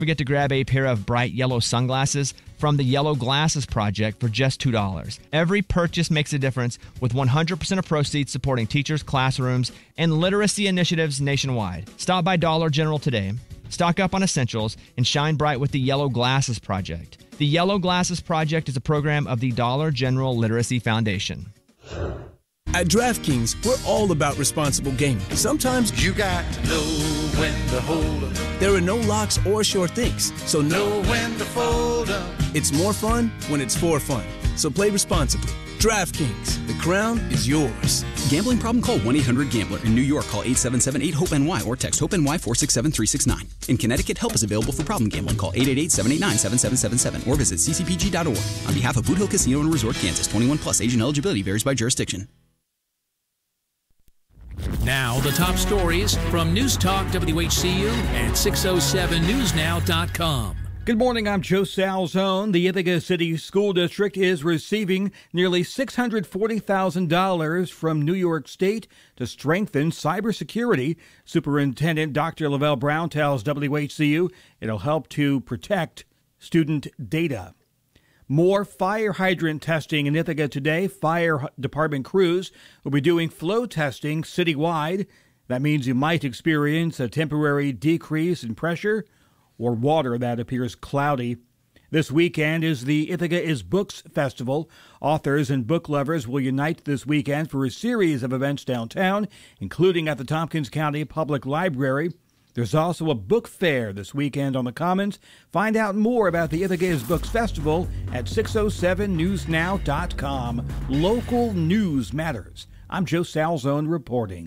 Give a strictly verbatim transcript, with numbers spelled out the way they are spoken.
Forget to grab a pair of bright yellow sunglasses from the Yellow Glasses Project for just two dollars. Every purchase makes a difference, with one hundred percent of proceeds supporting teachers, classrooms, and literacy initiatives nationwide. Stop by Dollar General today, stock up on essentials, and shine bright with the Yellow Glasses Project. The Yellow Glasses Project is a program of the Dollar General Literacy Foundation. At DraftKings, we're all about responsible gaming. Sometimes you got to know when to hold up. There are no locks or sure things, so know when to fold up. It's more fun when it's for fun. So play responsibly. DraftKings, the crown is yours. Gambling problem? Call one eight hundred gambler. In New York, call eight seven seven eight hope N Y or text HOPE-NY four six seven three six nine. In Connecticut, help is available for problem gambling. Call eight eight eight seven eight nine seven seven seven seven or visit c c p g dot org. On behalf of Boot Hill Casino and Resort, Kansas, twenty-one plus, age and eligibility varies by jurisdiction. Now, the top stories from News Talk W H C U and six oh seven news now dot com. Good morning, I'm Joe Salzone. The Ithaca City School District is receiving nearly six hundred forty thousand dollars from New York State to strengthen cybersecurity. Superintendent Doctor Lavelle Brown tells W H C U it'll help to protect student data. More fire hydrant testing in Ithaca today. Fire department crews will be doing flow testing citywide. That means you might experience a temporary decrease in pressure or water that appears cloudy. This weekend is the Ithaca is Books Festival. Authors and book lovers will unite this weekend for a series of events downtown, including at the Tompkins County Public Library. There's also a book fair this weekend on the Commons. Find out more about the Ithaca is Books Festival at six oh seven news now dot com. Local news matters. I'm Joe Salzone reporting.